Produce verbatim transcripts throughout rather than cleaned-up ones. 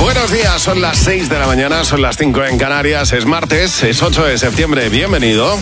Buenos días, son las seis de la mañana, son las cinco en Canarias, es martes, es ocho de septiembre, bienvenido.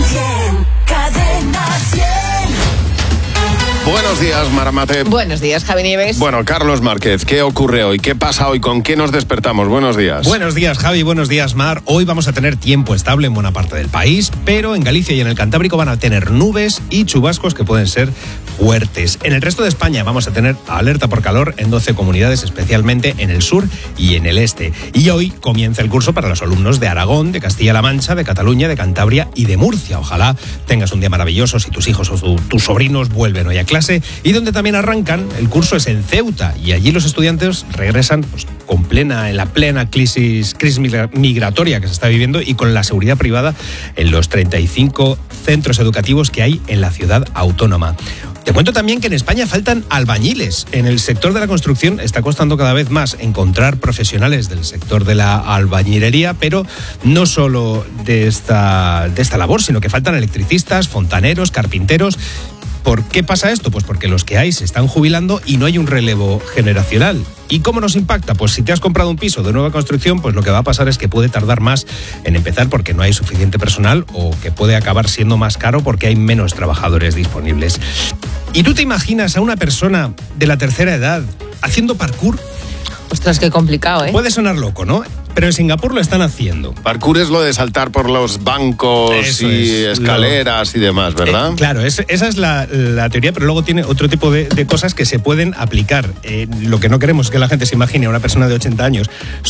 Buenos días, Maramate. Buenos días, Javi Nieves. Bueno, Carlos Márquez, ¿qué ocurre hoy? ¿Qué pasa hoy? ¿Con qué nos despertamos? Buenos días. Buenos días, Javi. Buenos días, Mar. Hoy vamos a tener tiempo estable en buena parte del país, pero en Galicia y en el Cantábrico van a tener nubes y chubascos que pueden ser fuertes. En el resto de España vamos a tener alerta por calor en doce comunidades, especialmente en el sur y en el este. Y hoy comienza el curso para los alumnos de Aragón, de Castilla-La Mancha, de Cataluña, de Cantabria y de Murcia. Ojalá tengas un día maravilloso si tus hijos o tu, tus sobrinos vuelven hoy a clase. Y donde también arrancan el curso es en Ceuta, y allí los estudiantes regresan pues, con plena, en la plena crisis, crisis migratoria que se está viviendo y con la seguridad privada en los treinta y cinco centros educativos que hay en la ciudad autónoma. Te cuento también que en España faltan albañiles. En el sector de la construcción está costando cada vez más encontrar profesionales del sector de la albañilería, pero no solo de esta, de esta labor, sino que faltan electricistas, fontaneros, carpinteros. ¿Por qué pasa esto? Pues porque los que hay se están jubilando y no hay un relevo generacional. ¿Y cómo nos impacta? Pues si te has comprado un piso de nueva construcción, pues lo que va a pasar es que puede tardar más en empezar porque no hay suficiente personal, o que puede acabar siendo más caro porque hay menos trabajadores disponibles. ¿Y tú te imaginas a una persona de la tercera edad haciendo parkour? Ostras, qué complicado, ¿eh? Puede sonar loco, ¿no? Pero en Singapur lo están haciendo. Parkour es lo de saltar por los bancos Eso y es, escaleras lo... y demás, ¿verdad? Eh, claro, es, esa es la, la teoría, pero luego tiene otro tipo de, de cosas que se pueden aplicar. Eh, lo que no queremos es que la gente se imagine a una persona de ochenta años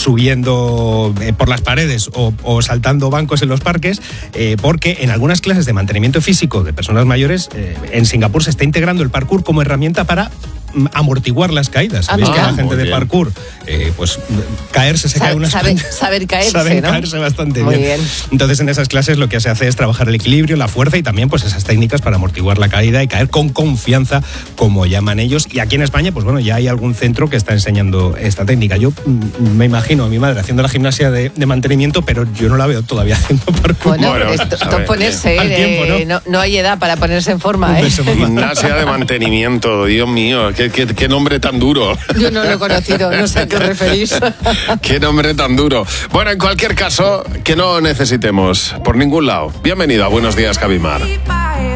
subiendo eh, por las paredes o, o saltando bancos en los parques, eh, porque en algunas clases de mantenimiento físico de personas mayores, eh, en Singapur se está integrando el parkour como herramienta para amortiguar las caídas. Sabéis ah, que la gente de bien. parkour, eh, pues caerse se Sa- cae unas sabe, cuantas- saber caerse, saben ¿no? caerse bastante Muy bien. bien. Entonces en esas clases lo que se hace es trabajar el equilibrio, la fuerza y también pues esas técnicas para amortiguar la caída y caer con confianza, como llaman ellos. Y aquí en España, pues bueno, ya hay algún centro que está enseñando esta técnica. Yo mm, me imagino a mi madre haciendo la gimnasia de, de mantenimiento, pero yo no la veo todavía haciendo parkour. Bueno, Bueno, esto, a esto ver, ponerse, al tiempo, eh, ¿no? no, no hay edad para ponerse en forma, ¿eh? Gimnasia de mantenimiento, Dios mío, qué, qué, qué nombre tan duro. Yo no lo he conocido, no sé a qué os referís. Qué nombre tan duro. Bueno, en cualquier caso, que no necesitemos por ningún lado. Bienvenido a Buenos Días, Javimar.